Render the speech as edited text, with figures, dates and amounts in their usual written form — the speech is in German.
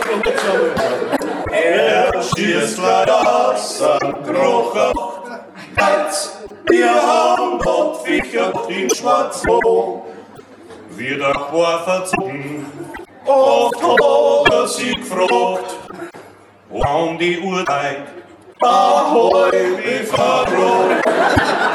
Er schießt leider am Krocher, als wir haben dort fichert in Schwarzwald. Wir der Chor verzogen, oft hat sie gefragt, um die Uhrzeit, ahoi, wie verrückt.